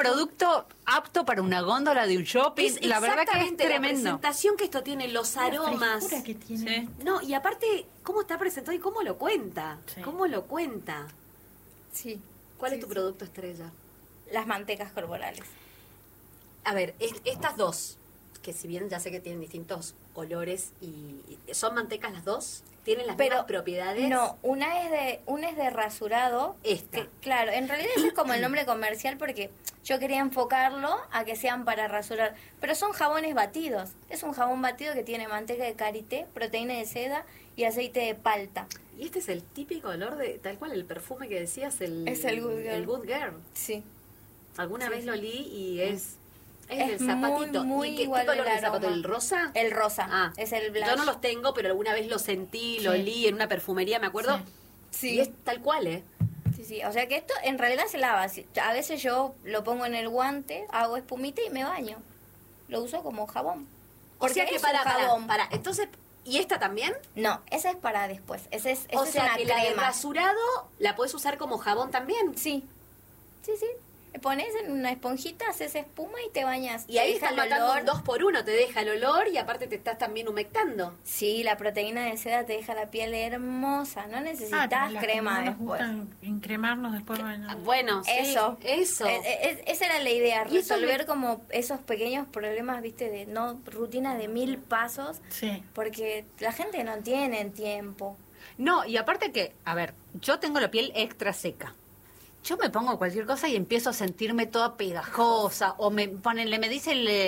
producto apto para una góndola de un shopping. Es la verdad que es exactamente la tremendo. presentación que esto tiene, los aromas. La que tiene. Sí. No, y aparte, cómo está presentado y cómo lo cuenta. Sí. ¿Cómo lo cuenta? Sí. ¿Cuál Sí, es tu sí. producto estrella? Las mantecas corporales. A ver, estas dos, que si bien ya sé que tienen distintos olores y son mantecas las dos, tienen las mismas propiedades. No, una es de rasurado. Esta. Que, claro, en realidad ese es como el nombre comercial porque yo quería enfocarlo a que sean para rasurar. Pero son jabones batidos. Es un jabón batido que tiene manteca de karité, proteína de seda y aceite de palta. Y este es el típico olor de, tal cual, el perfume que decías, Es el Good Girl. El Good Girl. Sí. Alguna Sí, vez sí. lo olí y es Es el zapatito. muy ¿Y qué igual color el es el zapato? aroma. ¿El rosa? El rosa. Ah, es el blush. yo no los tengo, pero alguna vez lo sentí, lo Sí. olí en una perfumería, me acuerdo. Sí. Sí. Y es tal cual, ¿eh? Sí, sí. O sea que esto en realidad se lava. A veces yo lo pongo en el guante, hago espumita y me baño. Lo uso como jabón. O sea Porque que es un jabón. para. Entonces, ¿y esta también? No, esa es para después. Esa es O es sea una que la de crema. rasurado la puedes usar como jabón también. Sí. Sí, sí. Le pones en una esponjita, haces espuma y te bañas. Y ahí Te deja estás el matando olor. un 2x1, te deja el olor y aparte te estás también humectando. Sí, la proteína de seda te deja la piel hermosa. No necesitas pero las crema que no nos después. gustan encremarnos después. Bueno. Bueno, sí, Eso. eso. Esa era la idea, Y eso resolver como esos pequeños problemas, viste, de no rutinas de 1000 pasos, Sí. porque la gente no tiene tiempo. No, y aparte que, a ver, yo tengo la piel extra seca. Yo me pongo cualquier cosa y empiezo a sentirme toda pegajosa. O me dice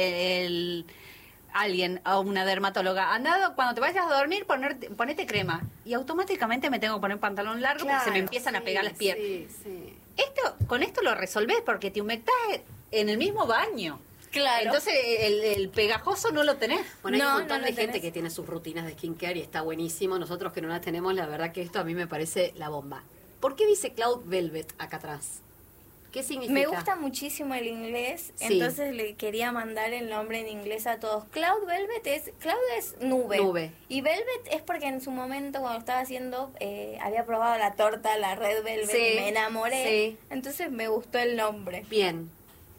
alguien, a una dermatóloga, andado, cuando te vayas a dormir, ponete crema. Y automáticamente me tengo que poner pantalón largo porque se me empiezan a pegar las piernas. Sí. Con esto lo resolvés porque te humectás en el mismo baño. Claro. Entonces el pegajoso no lo tenés. Bueno, hay No, un montón no de lo gente tenés. que tiene sus rutinas de skincare y está buenísimo. Nosotros que no las tenemos, la verdad que esto a mí me parece la bomba. ¿Por qué dice Cloud Velvet acá atrás? ¿Qué significa? Me gusta muchísimo el inglés, Sí. entonces le quería mandar el nombre en inglés a todos. Cloud es nube. Nube. Y Velvet es porque en su momento cuando estaba haciendo, había probado la torta, la Red Velvet, Sí, y me enamoré. sí. Entonces me gustó el nombre. Bien.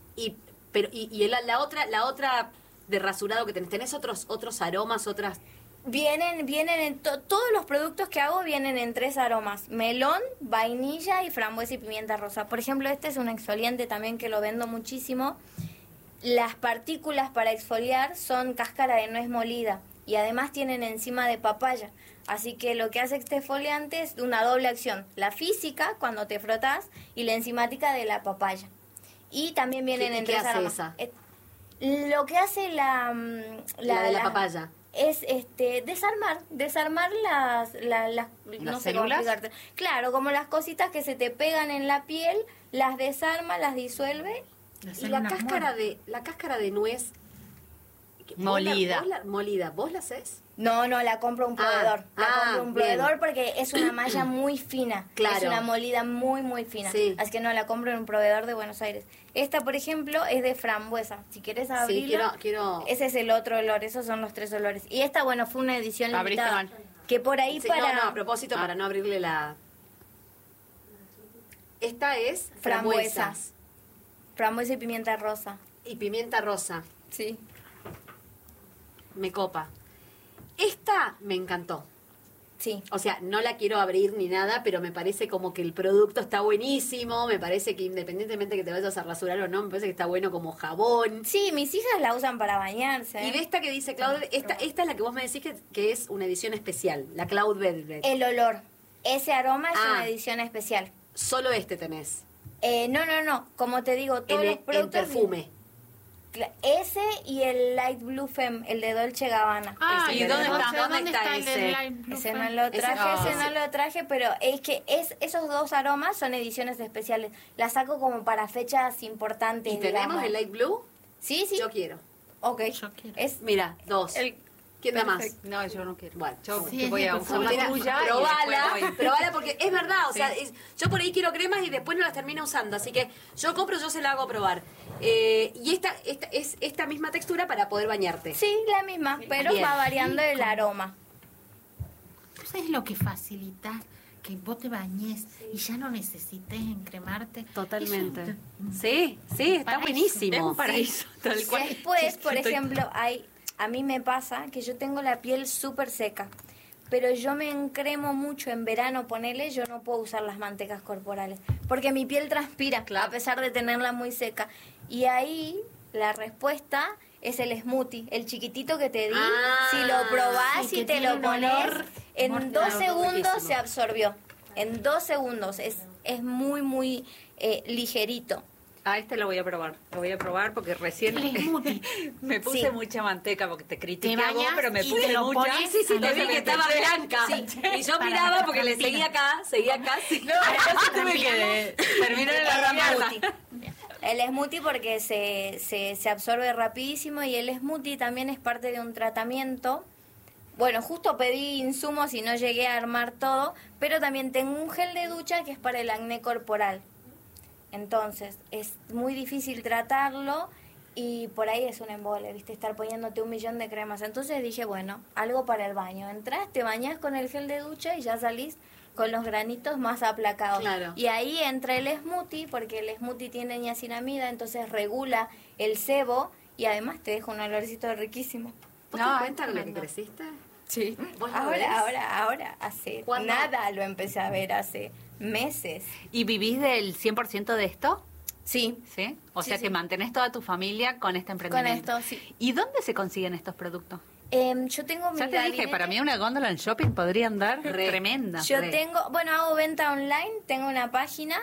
Y la otra de rasurado que tenés otros aromas, otras... Vienen en todos los productos que hago vienen en 3 aromas: melón, vainilla y frambuesa y pimienta rosa. Por ejemplo, este es un exfoliante también que lo vendo muchísimo. Las partículas para exfoliar son cáscara de nuez molida y además tienen enzima de papaya. Así que lo que hace este exfoliante es una doble acción: la física cuando te frotas y la enzimática de la papaya. Y también vienen en ¿Qué 3 hace aromas. esa? Lo que hace La de la papaya. es desarmar las no sé cómo células? explicarte. Claro, como las cositas que se te pegan en la piel, las desarma, las disuelve. Y la cáscara de nuez Molida. Molida, ¿vos la haces? No, la compro un proveedor. Compro un bien. proveedor porque es una malla muy fina. Claro. Es una molida muy, muy fina. Sí. Así que no, la compro en un proveedor de Buenos Aires. Esta, por ejemplo, es de frambuesa. Si quieres abrirla, quiero... ese es el otro olor. Esos son los 3 olores. Y esta, bueno, fue una edición Abriste limitada. mal. Que por ahí Sí, para... no, a propósito, para no abrirle la... Esta es Frambuesa. frambuesas Frambuesa y pimienta rosa. y pimienta rosa. Sí. Me copa. Esta me encantó. Sí. O sea, no la quiero abrir ni nada, pero me parece como que el producto está buenísimo. Me parece que independientemente que te vayas a rasurar o no, me parece que está bueno como jabón. Sí, mis hijas la usan para bañarse. Y de esta que dice Cloud, esta es la que vos me decís que es una edición especial, la Cloud Velvet. El olor. Ese aroma es Ah. una edición especial. Solo este tenés. No. Como te digo, todos los En productos... perfume. Ese y el Light Blue Femme, el de Dolce Gabbana. Ah, Ese ¿y que dónde tenemos. está? ¿Dónde está el ese? de Light Blue Ese Femme? no lo traje, Ese- no lo traje, pero es que esos 2 aromas son ediciones especiales. Las saco como para fechas importantes. ¿Y tenemos digamos. el Light Blue? Sí. Yo quiero. Ok. Yo quiero. Es Mira, 2. ¿Quién da más? Perfecto. No, yo no quiero. Bueno, Yo Sí, voy es a de usar perfume. la tuya. y Probala, después voy. probala porque es verdad, o Sí. sea, yo por ahí quiero cremas y después no las termino usando, así que yo compro, yo se la hago probar. Y esta es esta misma textura para poder bañarte. Sí, la misma, pero Bien. va variando el aroma. ¿Sabes lo que facilita? que vos te bañes y ya no necesites encremarte. Totalmente. Eso Sí, está paraíso. buenísimo. Es un paraíso, tal cual. Después, por Estoy- ejemplo, a mí me pasa que yo tengo la piel súper seca, pero yo me encremo mucho en verano, ponele, yo no puedo usar las mantecas corporales, porque mi piel transpira, Claro. a pesar de tenerla muy seca. Y ahí la respuesta es el smoothie, el chiquitito que te di. Ah, Si lo probás sí, y que te tiene lo un pones, olor en mortal. 2 segundos Riquísimo. se absorbió. En 2 segundos. Es muy, muy ligerito. Ah, este lo voy a probar. Lo voy a probar porque recién El smoothie. me puse Sí. mucha manteca porque te critiqué Te a vos, bañas pero me y puse te lo mucha. pones Sí, te Entonces vi que me estaba pensé- blanca. Y yo Para miraba que porque le transpire. seguía acá. Sí. No, entonces me quedé. Terminó en la ramada. El smoothie porque se absorbe rapidísimo y el smoothie también es parte de un tratamiento. Bueno, justo pedí insumos y no llegué a armar todo, pero también tengo un gel de ducha que es para el acné corporal. Entonces, es muy difícil tratarlo y por ahí es un embole, ¿viste? Estar poniéndote 1.000.000 de cremas. Entonces dije, bueno, algo para el baño. Entrás, te bañás con el gel de ducha y ya salís con los granitos más aplacados. Claro. Y ahí entra el smoothie, porque el smoothie tiene niacinamida, entonces regula el sebo y además te deja un olorcito riquísimo. ¿Vos No, te cuentas es lo que tremendo. creciste? Sí. ¿Vos lo ves? Ahora, hace ¿Cuándo? nada lo empecé a ver, hace meses. ¿Y vivís del 100% de esto? Sí, ¿Sí? O Sí, sea sí. que mantenés toda tu familia con este con emprendimiento. esto, sí. ¿Y dónde se consiguen estos productos? Yo tengo mi Ya te dije, gabinete. para mí una góndola en shopping podría andar Re. tremenda. Yo Re. tengo, bueno, hago venta online, tengo una página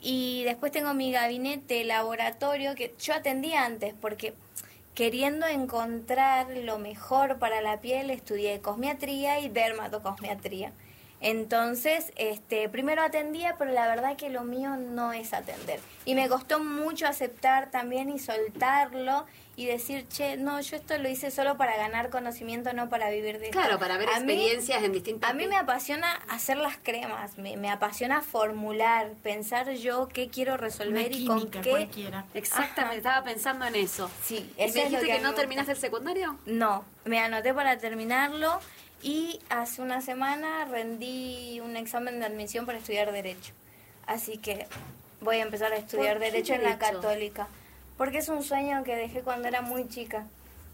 y después tengo mi gabinete laboratorio que yo atendía antes porque queriendo encontrar lo mejor para la piel estudié cosmiatría y dermatocosmiatría. Entonces, primero atendía, pero la verdad que lo mío no es atender. Y me costó mucho aceptar también y soltarlo y decir, che, no, yo esto lo hice solo para ganar conocimiento, no para vivir de esto. Claro, para ver A mí- experiencias en distintas... a mí me apasiona hacer las cremas, me apasiona formular, pensar yo qué quiero Una resolver y con química qué... cualquiera. Exactamente, estaba pensando en eso. Sí, ¿Y me eso es lo dijiste que que a mí no me terminaste gusta. el secundario? No, me anoté para terminarlo y hace una semana rendí un examen de admisión para estudiar Derecho. Así que voy a empezar a estudiar ¿Por qué Derecho en la Derecho? Católica. Porque es un sueño que dejé cuando era muy chica.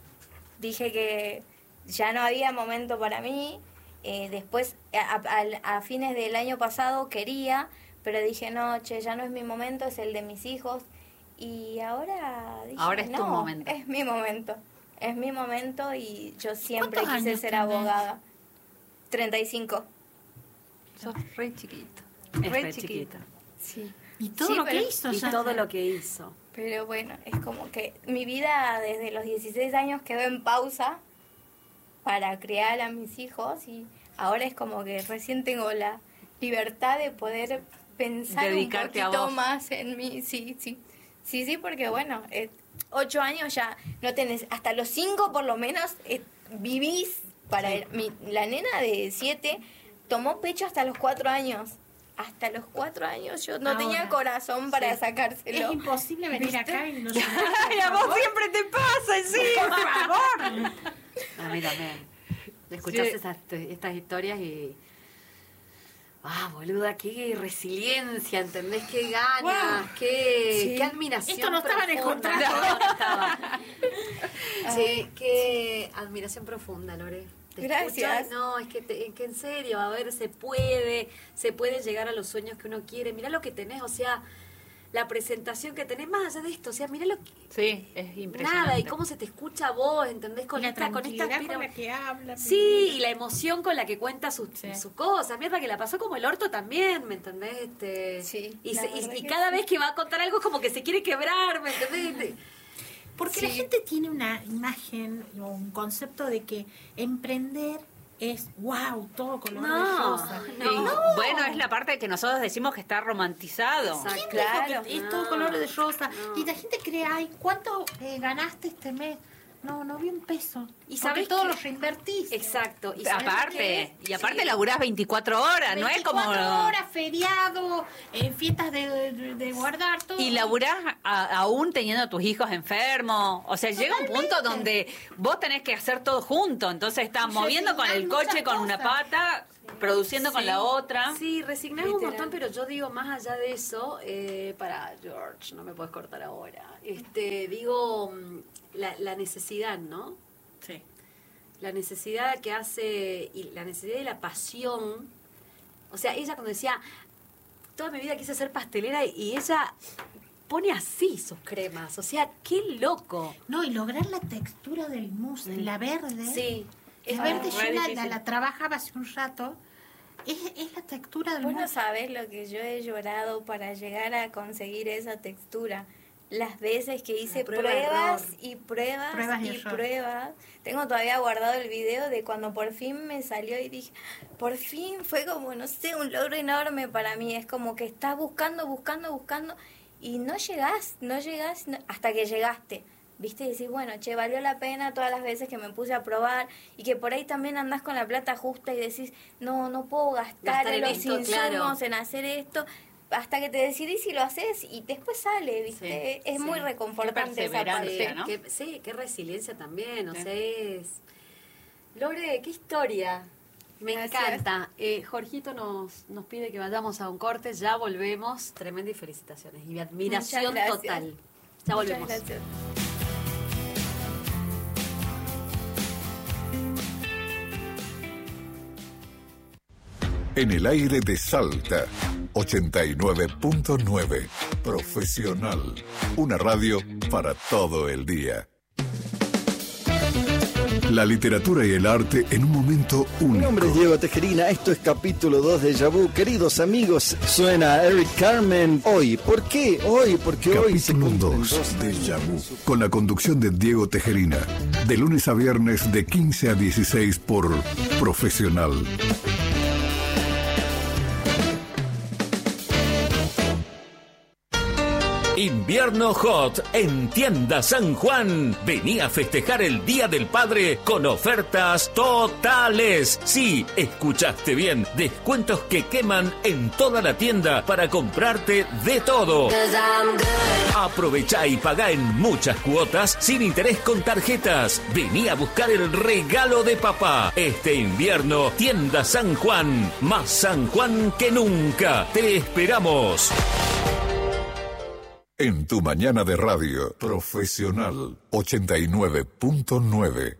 Dije que ya no había momento para mí. Después, a fines del año pasado quería, pero dije, no, che, ya no es mi momento, es el de mis hijos. Y ahora dije, Ahora es tu no, momento. es mi momento. Es mi momento y yo siempre ¿Cuántos quise años ser tenés? abogada. 35. Sos re chiquito. Es Re re chiquita. chiquita. Sí. Y todo Sí, lo que pero- hizo Y ya. todo lo que hizo. Pero bueno, es como que mi vida desde los 16 años quedó en pausa para criar a mis hijos y ahora es como que recién tengo la libertad de poder pensar Dedicarte a un poquito vos. más en mí. Sí, porque bueno, 8 años ya no tenés, hasta los 5 por lo menos vivís para la nena de 7 tomó pecho hasta los 4 años. Hasta los 4 años yo no Ahora. tenía corazón para Es sacárselo. imposible venir ¿Viste? acá y no Ay, a vos siempre te pasa, sí, por favor. A mí también. Escuchás Sí. estas historias y... Ah, boluda, qué resiliencia, ¿entendés? Qué ganas, Wow. qué admiración. Esto no estaba en el profunda. contrato. No estaba. Sí, qué admiración profunda, Lore. Te Gracias. escucho, no, es que en serio, a ver, se puede llegar a los sueños que uno quiere. Mirá lo que tenés, o sea, la presentación que tenés, más allá de esto, o sea, mirá lo que... Sí, es impresionante. Nada, y cómo se te escucha a vos, ¿entendés? Y la tranquilidad con aspira- la que habla. Sí, y la emoción con la que cuenta sus Sí. cosas. Mierda, que la pasó como el orto también, ¿me entendés? Sí, Y, la verdad y que cada sí. vez que va a contar algo es como que se quiere quebrar, ¿me entendés? Porque la gente tiene una imagen o un concepto de que emprender es wow, todo color de No, rosa. no. Y, bueno, es la parte que nosotros decimos que está romantizado. Exacto. ¿Quién Claro. dijo que es No, todo color de rosa? no. Y la gente cree, ay, ¿cuánto ganaste este mes? No vi un peso. Y Porque sabés todo que- lo reinvertís. Exacto. Y Aparte, y aparte Sí. laburás 24 horas, no es como... 24 horas, feriado, fiestas de guardar, todo. Y laburás aún teniendo a tus hijos enfermos. O sea, llega un punto donde vos tenés que hacer todo junto. Entonces estás Y moviendo con el gestionar coche muchas con una cosas. pata produciendo con la otra. Sí, resignás un Literal. montón, pero yo digo, más allá de eso, para George, no me puedes cortar ahora. Digo, la necesidad, ¿no? Sí. La necesidad que hace, y la necesidad y la pasión. O sea, ella cuando decía, toda mi vida quise ser pastelera, y ella pone así sus cremas. O sea, qué loco. No, y lograr la textura del mousse, la verde. Sí. La verde re yo difícil. la trabajaba hace un rato. Es la textura del Vos no mousse. sabés lo que yo he llorado para llegar a conseguir esa textura. Las veces que hice La prueba, pruebas error. y pruebas Pruebas y y error. pruebas. Tengo todavía guardado el video de cuando por fin me salió y dije, por fin, fue como, no sé, un logro enorme para mí. Es como que estás buscando y no llegás hasta que llegaste. ¿Viste? Y decís, bueno, che, valió la pena todas las veces que me puse a probar, y que por ahí también andás con la plata justa y decís, no puedo gastar Gastar en en los esto, insumos, claro. en hacer esto, hasta que te decidís y lo haces y después sale, ¿viste? Sí, es muy sí. reconfortante Qué esa perseverancia, parte. ¿no? Sí, qué resiliencia también, o Sí. sea, Lore, qué historia. Me Gracias. encanta. Jorgito nos pide que vayamos a un corte, ya volvemos. Tremenda y felicitaciones. Y admiración Muchas gracias. total. Ya volvemos. Muchas gracias. En el aire de Salta, 89.9. Profesional. Una radio para todo el día. La literatura y el arte en un momento único. Mi nombre es Diego Tejerina, esto es capítulo 2 de Yabú. Queridos amigos, suena Eric Carmen. Hoy, ¿por qué? Hoy, porque hoy se Capítulo cumplen 2 de años Yabú, de su- con la conducción de Diego Tejerina, de lunes a viernes de 15 a 16 por Profesional. Invierno Hot en Tienda San Juan. Vení a festejar el Día del Padre con ofertas totales. Sí, escuchaste bien. Descuentos que queman en toda la tienda para comprarte de todo. Aprovechá y pagá en muchas cuotas sin interés con tarjetas. Vení a buscar el regalo de papá. Este invierno, Tienda San Juan. Más San Juan que nunca. Te esperamos. En tu mañana de radio, Profesional 89.9.